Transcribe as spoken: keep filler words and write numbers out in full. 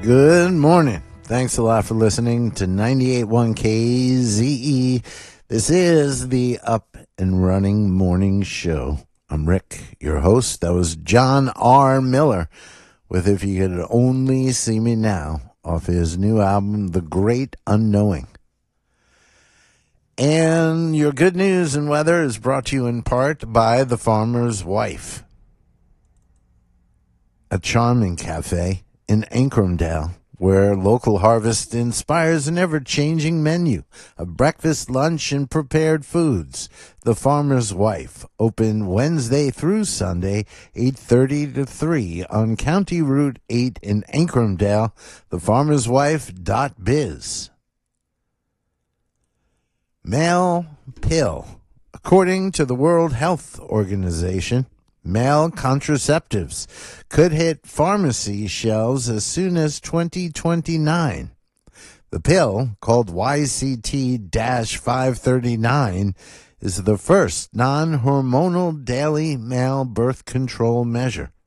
Good morning. Thanks a lot for listening to ninety-eight point one K Z E. This is the Up and Running Morning Show. I'm Rick, your host. That was John R. Miller with If You Could Only See Me Now off his new album, The Great Unknowing. And your good news and weather is brought to you in part by The Farmer's Wife, a charming cafe in Ancrumdale, where local harvest inspires an ever-changing menu of breakfast, lunch, and prepared foods. The Farmer's Wife, open Wednesday through Sunday, eight thirty to three on County Route eight in Ancrumdale, the farmers wife dot biz. Male pill. According to the World Health Organization, male contraceptives could hit pharmacy shelves as soon as twenty twenty-nine. The pill, called Y C T five thirty-nine, is the first non-hormonal daily male birth control measure